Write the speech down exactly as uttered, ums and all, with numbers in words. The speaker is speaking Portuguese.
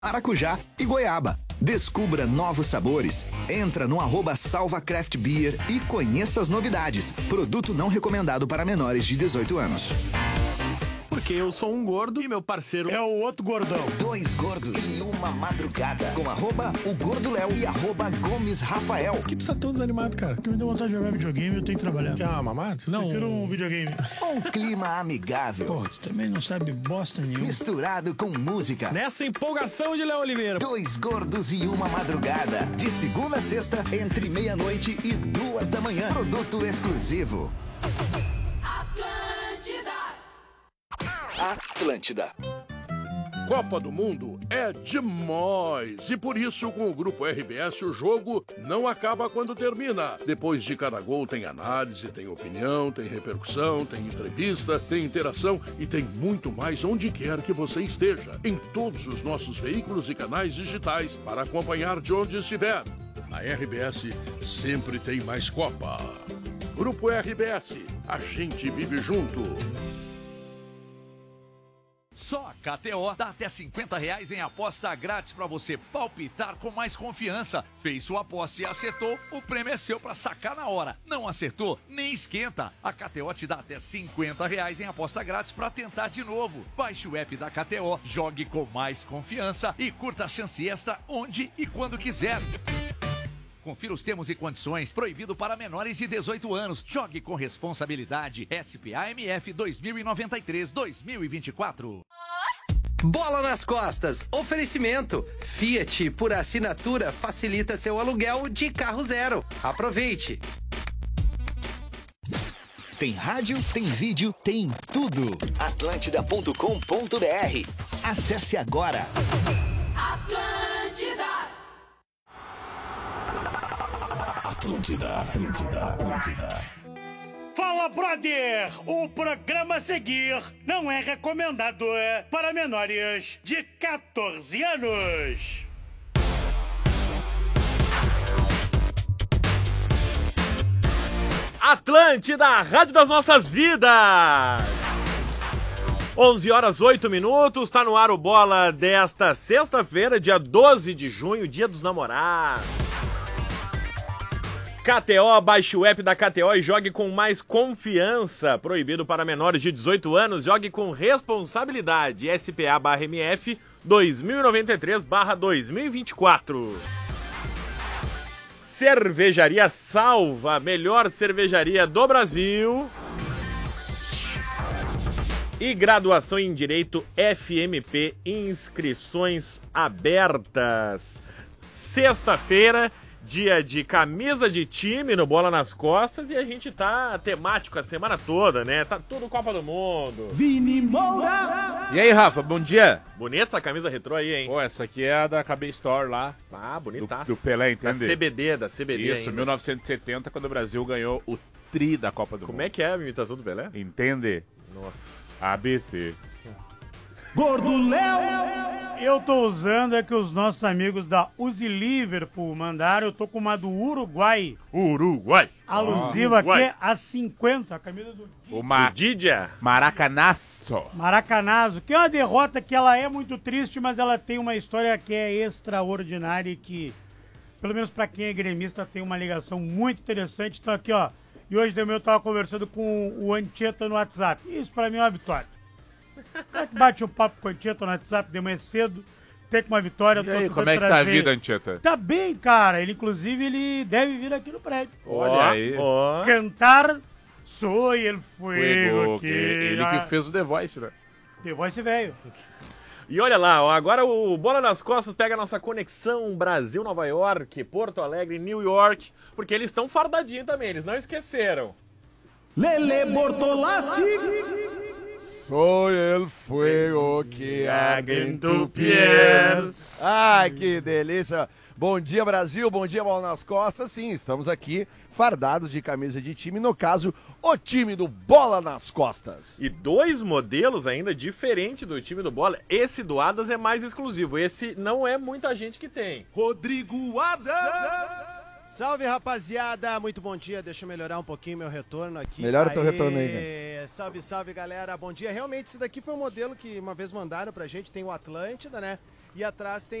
maracujá e goiaba. Descubra novos sabores. Entra no arroba Salva Craft Beer e conheça as novidades. Produto não recomendado para menores de dezoito anos. Porque eu sou um gordo e meu parceiro é o outro gordão. Dois gordos e uma madrugada. Com arroba o Gordo Léo e arroba Gomes Rafael. Por que tu tá tão desanimado, cara? Porque me deu vontade de jogar videogame e eu tenho que trabalhar. Quer uma mamada? Não, prefiro um videogame. Um clima amigável. Pô, tu também não sabe bosta nenhuma. Misturado com música. Nessa empolgação de Léo Oliveira. Dois gordos e uma madrugada. De segunda a sexta, entre meia-noite e duas da manhã. Produto exclusivo. Atlântida. Copa do Mundo é demais e por isso com o Grupo R B S o jogo não acaba quando termina. Depois de cada gol tem análise, tem opinião, tem repercussão, tem entrevista, tem interação e tem muito mais onde quer que você esteja. Em todos os nossos veículos e canais digitais para acompanhar de onde estiver. Na R B S sempre tem mais Copa. Grupo R B S, a gente vive junto. Só a K T O dá até cinquenta reais em aposta grátis para você palpitar com mais confiança. Fez sua aposta e acertou, o prêmio é seu para sacar na hora. Não acertou? Nem esquenta. A K T O te dá até cinquenta reais em aposta grátis para tentar de novo. Baixe o app da K T O, jogue com mais confiança e curta a chance extra onde e quando quiser. Confira os termos e condições. Proibido para menores de dezoito anos. Jogue com responsabilidade. S P A M F dois mil e noventa e três, dois mil e vinte e quatro. Bola nas costas. Oferecimento. Fiat, por assinatura, facilita seu aluguel de carro zero. Aproveite. Tem rádio, tem vídeo, tem tudo. atlântida ponto com ponto br. Acesse agora. Atlântida. Atlântida, Atlântida, Atlântida. Fala, brother! O programa a seguir não é recomendado para menores de catorze anos. Atlântida, a rádio das nossas vidas! onze horas, oito minutos, tá no ar o Bola desta sexta-feira, dia doze de junho, dia dos namorados. K T O, baixe o app da K T O e jogue com mais confiança. Proibido para menores de dezoito anos, jogue com responsabilidade. S P A barra M F dois mil e noventa e três barra dois mil e vinte e quatro. Cervejaria Salva, melhor cervejaria do Brasil. E graduação em Direito F M P, inscrições abertas. Sexta-feira, dia de camisa de time no Bola nas Costas e a gente tá temático a semana toda, né? Tá tudo Copa do Mundo. Vini Moura! E aí, Rafa, bom dia. Bonita essa camisa retrô aí, hein? Pô, essa aqui é a da K B Store lá. Ah, bonitaça. Do, do Pelé, entende? Da C B D, da C B D Isso, ainda. mil novecentos e setenta, quando o Brasil ganhou o tri da Copa do Como Mundo. Como é que é a imitação do Pelé? Entende? Nossa. A B C. Gordo Léo! Eu tô usando é que os nossos amigos da Uzi Liverpool mandaram. Eu tô com uma do Uruguai. Uruguai. Alusiva Uruguai. aqui a cinquenta, a camisa do O Ma... Didia. Maracanaço. Maracanazo, que é uma derrota que ela é muito triste, mas ela tem uma história que é extraordinária e que, pelo menos pra quem é gremista, tem uma ligação muito interessante. Então aqui, ó, e hoje de manhã eu tava conversando com o Anchieta no WhatsApp. Isso pra mim é uma vitória. Cara que bate um papo com o Anchieta no WhatsApp de manhã cedo, tem uma vitória. E aí, como é que tá a vida, Anchieta? Tá bem, cara. Ele, inclusive, ele deve vir aqui no prédio. Olha aí. Ó. Cantar Soy el fuego. Fuego, que ele que fez o The Voice, né? The Voice velho. E olha lá, ó, agora o Bola nas Costas pega a nossa conexão Brasil-Nova York, Porto Alegre, New York, porque eles estão fardadinhos também, eles não esqueceram. Lele Bortolassi. Soy el fuego que arde en tu piel. Ai, que delícia. Bom dia, Brasil. Bom dia, Bola nas Costas. Sim, estamos aqui fardados de camisa de time. No caso, o time do Bola nas Costas. E dois modelos ainda diferentes do time do Bola. Esse do Adas é mais exclusivo. Esse não é muita gente que tem. Rodrigo Adas. Salve, rapaziada, muito bom dia, deixa eu melhorar um pouquinho meu retorno aqui. Melhora o teu retorno aí, né? Salve, salve, galera, bom dia. Realmente, esse daqui foi um modelo que uma vez mandaram pra gente, tem o Atlântida, né? e atrás tem